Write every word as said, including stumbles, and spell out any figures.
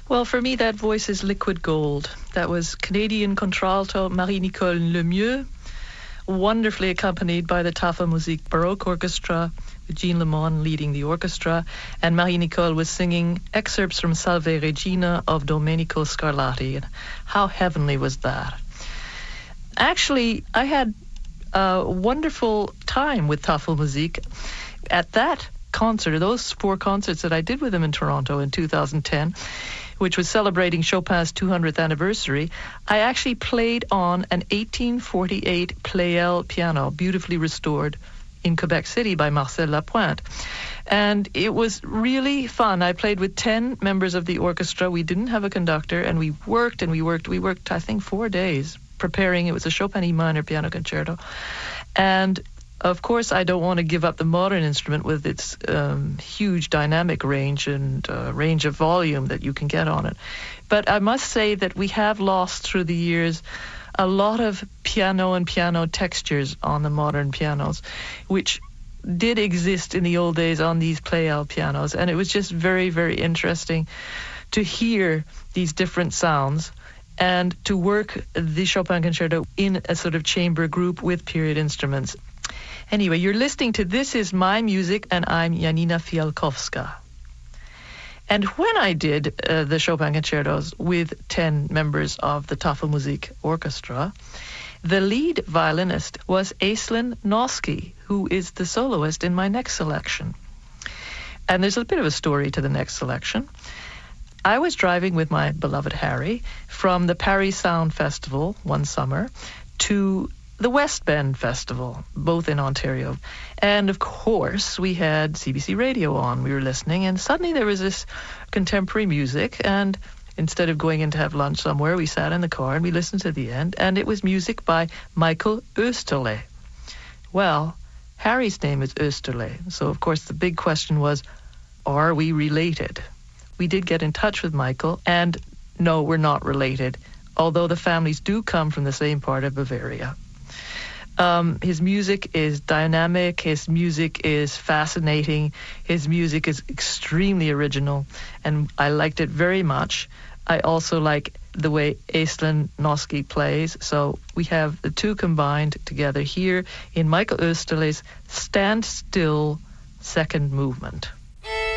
Well, for me, that voice is liquid gold. That was Canadian contralto Marie-Nicole Lemieux, wonderfully accompanied by the Tafelmusik Baroque Orchestra, with Jean Lemon leading the orchestra, and Marie-Nicole was singing excerpts from Salve Regina of Domenico Scarlatti. And how heavenly was that? Actually, I had a wonderful time with Tafelmusik. At that concert, those four concerts that I did with them in Toronto in two thousand ten, which was celebrating Chopin's two hundredth anniversary, I actually played on an eighteen forty-eight Pleyel piano, beautifully restored in Quebec City by Marcel Lapointe. And it was really fun. I played with ten members of the orchestra. We didn't have a conductor, and we worked and we worked. We worked, I think, four days preparing. It was a Chopin E minor piano concerto. And of course, I don't want to give up the modern instrument with its um, huge dynamic range and uh, range of volume that you can get on it. But I must say that we have lost through the years a lot of piano and piano textures on the modern pianos, which did exist in the old days on these Pleyel pianos. And it was just very, very interesting to hear these different sounds and to work the Chopin concerto in a sort of chamber group with period instruments. Anyway, you're listening to This Is My Music, and I'm Janina Fialkowska. And when I did uh, the Chopin concertos with ten members of the Tafelmusik Orchestra, the lead violinist was Aislinn Noski, who is the soloist in my next selection. And there's a bit of a story to the next selection. I was driving with my beloved Harry from the Paris Sound Festival one summer to the West Bend Festival, both in Ontario. And of course, we had C B C Radio on. We were listening, and suddenly there was this contemporary music, and instead of going in to have lunch somewhere, we sat in the car and we listened to the end, and it was music by Michael Oesterle. Well, Harry's name is Oesterle, so of course the big question was, are we related? We did get in touch with Michael, and no, we're not related, although the families do come from the same part of Bavaria. Um, his music is dynamic, his music is fascinating, his music is extremely original, and I liked it very much. I also like the way Aislinn Noski plays, so we have the two combined together here in Michael Oesterle's Stand Still second movement.